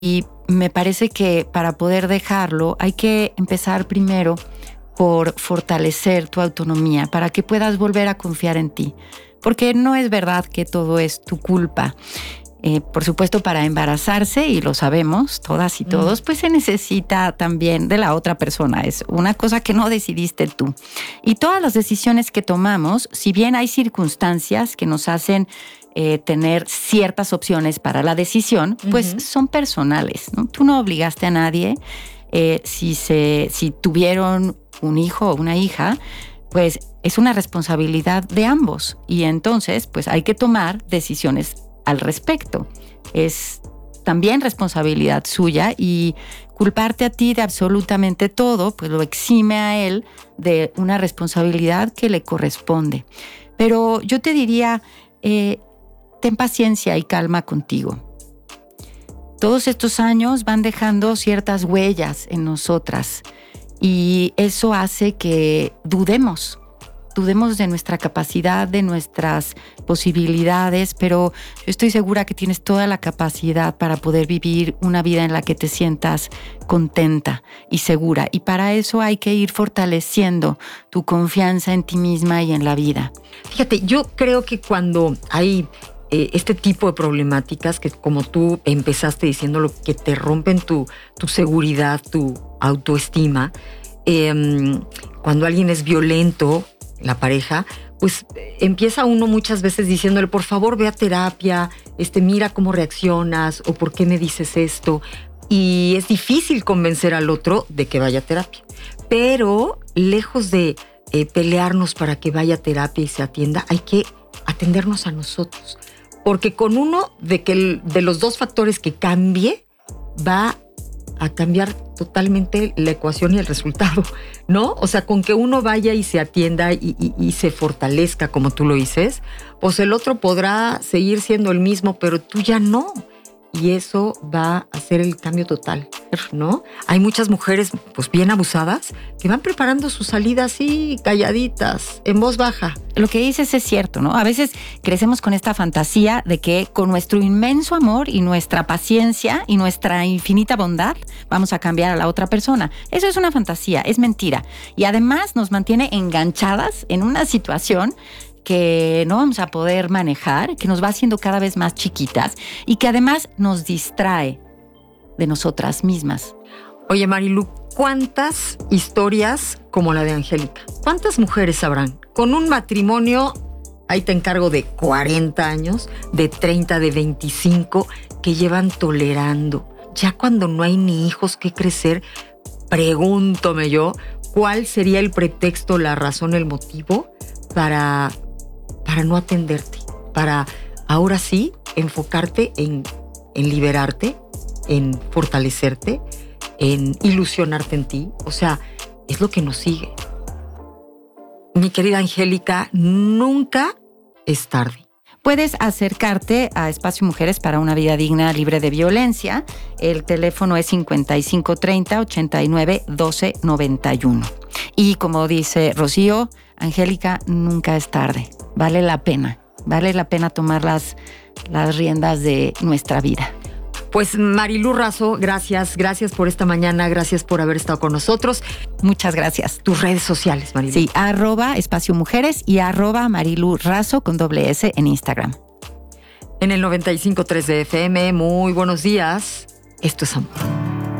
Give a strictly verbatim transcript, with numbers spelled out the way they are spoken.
Y me parece que para poder dejarlo hay que empezar primero por fortalecer tu autonomía para que puedas volver a confiar en ti. Porque no es verdad que todo es tu culpa. Eh, por supuesto, para embarazarse, y lo sabemos todas y todos, mm. pues se necesita también de la otra persona. Es una cosa que no decidiste tú. Y todas las decisiones que tomamos, si bien hay circunstancias que nos hacen eh, tener ciertas opciones para la decisión, pues uh-huh. son personales, ¿no? Tú no obligaste a nadie. Eh, si, se, si tuvieron un hijo o una hija, pues es una responsabilidad de ambos. Y entonces, pues hay que tomar decisiones al respecto. Es también responsabilidad suya, y culparte a ti de absolutamente todo, pues lo exime a él de una responsabilidad que le corresponde. Pero yo te diría, eh, ten paciencia y calma contigo. Todos estos años van dejando ciertas huellas en nosotras, y eso hace que dudemos. Dudemos de nuestra capacidad, de nuestras posibilidades, pero yo estoy segura que tienes toda la capacidad para poder vivir una vida en la que te sientas contenta y segura. Y para eso hay que ir fortaleciendo tu confianza en ti misma y en la vida. Fíjate, yo creo que cuando hay eh, este tipo de problemáticas, que como tú empezaste diciéndolo, que te rompen tu, tu seguridad, tu autoestima, eh, cuando alguien es violento, la pareja, pues empieza uno muchas veces diciéndole, por favor, ve a terapia, este, mira cómo reaccionas, o por qué me dices esto. Y es difícil convencer al otro de que vaya a terapia. Pero lejos de eh, pelearnos para que vaya a terapia y se atienda, hay que atendernos a nosotros. Porque con uno de, que el, de los dos factores que cambie, va a cambiar totalmente la ecuación y el resultado, ¿no? O sea, con que uno vaya y se atienda y, y, y se fortalezca, como tú lo dices, pues el otro podrá seguir siendo el mismo, pero tú ya no. Y eso va a hacer el cambio total, ¿no? Hay muchas mujeres, pues bien abusadas, que van preparando su salida así, calladitas, en voz baja. Lo que dices es cierto, ¿no? A veces crecemos con esta fantasía de que con nuestro inmenso amor y nuestra paciencia y nuestra infinita bondad vamos a cambiar a la otra persona. Eso es una fantasía, es mentira. Y además nos mantiene enganchadas en una situación que no vamos a poder manejar, que nos va haciendo cada vez más chiquitas y que además nos distrae de nosotras mismas. Oye, Marilu, ¿cuántas historias como la de Angélica? ¿Cuántas mujeres habrán con un matrimonio, ahí te encargo, de cuarenta años, de treinta, de veinticinco, que llevan tolerando? Ya cuando no hay ni hijos que crecer, pregúntome yo, ¿cuál sería el pretexto, la razón, el motivo para... para no atenderte, para ahora sí enfocarte en, en liberarte, en fortalecerte, en ilusionarte en ti? O sea, es lo que nos sigue. Mi querida Angélica, nunca es tarde. Puedes acercarte a Espacio Mujeres para una vida digna, libre de violencia. El teléfono es cincuenta y cinco treinta, ochenta y nueve, doce, noventa y uno. Y como dice Rocío, Angélica, nunca es tarde. Vale la pena, vale la pena tomar las, las riendas de nuestra vida. Pues Marilu Razo, gracias, gracias por esta mañana, gracias por haber estado con nosotros. Muchas gracias. Tus redes sociales, Marilu. Sí, arroba Espacio Mujeres y arroba Marilu Razo con doble S en Instagram. En el noventa y cinco punto tres de F M, muy buenos días. Esto es amor.